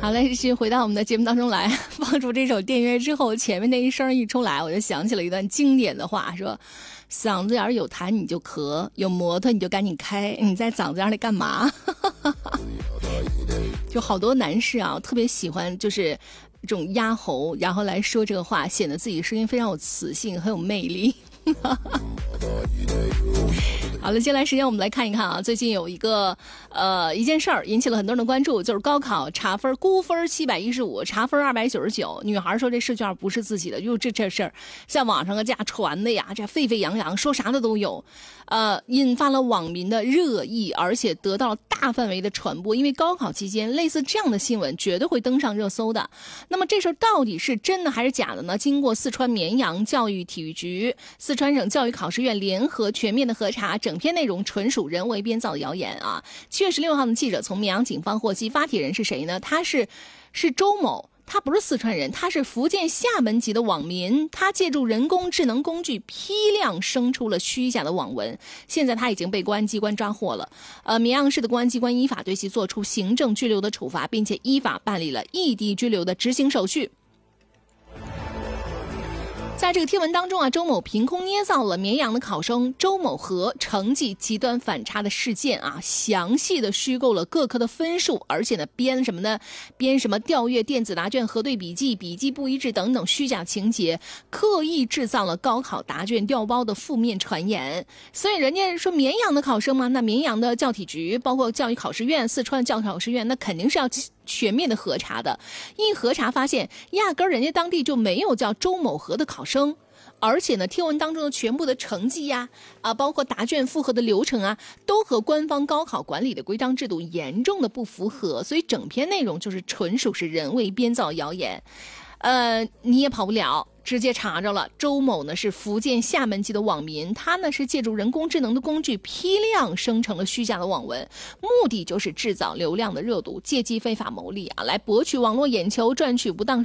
好嘞，继续回到我们的节目当中来。放出这首电乐之后，前面那一声一出来，我就想起了一段经典的话，说嗓子眼有痰你就咳，有摩托你就赶紧开，你在嗓子眼里干嘛？就好多男士啊，特别喜欢就是这种压喉，然后来说这个话，显得自己声音非常有磁性，很有魅力。好了，接下来时间我们来看一看啊，最近有一件事儿引起了很多人的关注，就是高考查分估分715，查分299，女孩说这试卷不是自己的，就这事儿，在网上传的呀，这沸沸扬扬，说啥的都有，引发了网民的热议，而且得到了大范围的传播。因为高考期间类似这样的新闻绝对会登上热搜的。那么这事儿到底是真的还是假的呢？经过四川绵阳教育体育局、四川省教育考试院联合全面的核查，整篇内容纯属人为编造的谣言啊！7月16号的记者从绵阳警方获悉，发帖人是谁呢？他是周某。他不是四川人，他是福建厦门籍的网民，他借助人工智能工具批量生出了虚假的网文，现在他已经被公安机关抓获了。绵阳市的公安机关依法对其作出行政拘留的处罚，并且依法办理了异地拘留的执行手续。在这个贴文当中啊，周某凭空捏造了绵阳的考生周某和成绩极端反差的事件啊，详细的虚构了各科的分数，而且呢编什么调阅电子答卷、核对笔记、笔记不一致等等虚假情节，刻意制造了高考答卷调包的负面传言。所以人家说绵阳的考生嘛，那绵阳的教体局，包括教育考试院、四川教育考试院，那肯定是要全面的核查的。一核查发现，压根人家当地就没有叫周某和的考生，而且呢，贴文当中的全部的成绩呀，包括答卷复核的流程啊，都和官方高考管理的规章制度严重的不符合，所以整篇内容就是纯属是人为编造谣言。你也跑不了。直接查着了，周某呢是福建厦门籍的网民，他呢是借助人工智能的工具批量生成了虚假的网文，目的就是制造流量的热度，借机非法牟利啊，来博取网络眼球，赚取不当